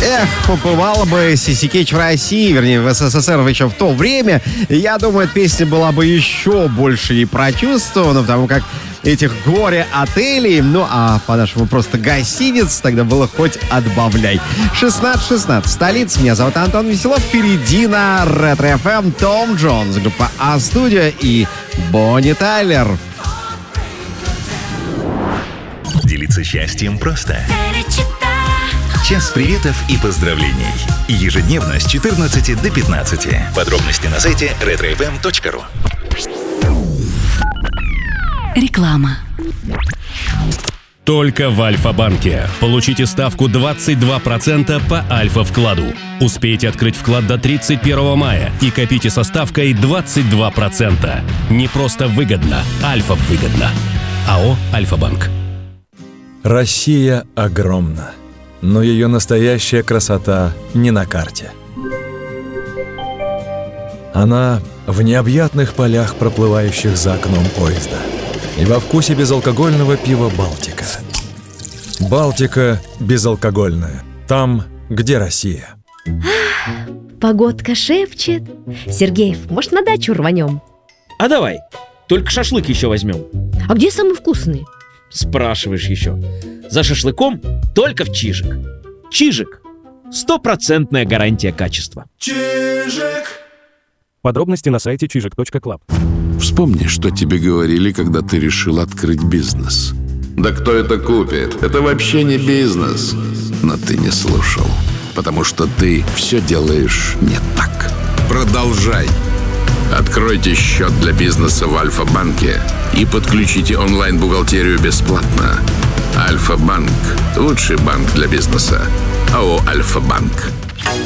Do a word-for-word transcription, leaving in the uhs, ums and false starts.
Эх, побывала бы Сиси Кетч в России, вернее, в СССР еще в то время. Я думаю, эта песня была бы еще больше и прочувствована, потому как этих горе-отелей, ну а по-нашему просто гостиниц, тогда было хоть отбавляй. шестнадцать шестнадцать, столица. Меня зовут Антон Веселов. Впереди на Ретро-эф эм Том Джонс, группа А-студио и Бонни Тайлер. Делиться счастьем просто. Час приветов и поздравлений. Ежедневно с четырнадцати до пятнадцати. Подробности на сайте ретро эф эм точка ру. Реклама. Только в Альфа-банке. Получите ставку двадцать два процента по Альфа-вкладу. Успейте открыть вклад до тридцать первого мая и копите со ставкой двадцать два процента. Не просто выгодно, Альфа-выгодно. АО «Альфа-банк». Россия огромна, но ее настоящая красота не на карте. Она в необъятных полях, проплывающих за окном поезда, и во вкусе безалкогольного пива «Балтика». «Балтика» безалкогольная. Там, где Россия. Погодка шепчет. Сергеев, может, на дачу рванем? А давай, только шашлык еще возьмем. А где самый вкусный? Спрашиваешь еще. За шашлыком только в Чижик. Чижик. Стопроцентная гарантия качества. Чижик. Подробности на сайте чижик точка клаб. Вспомни, что тебе говорили, когда ты решил открыть бизнес. Да кто это купит? Это вообще не бизнес. Но ты не слушал, потому что ты все делаешь не так. Продолжай. Откройте счет для бизнеса в Альфа-банке и подключите онлайн-бухгалтерию бесплатно. Альфа-банк – лучший банк для бизнеса. АО «Альфа-банк».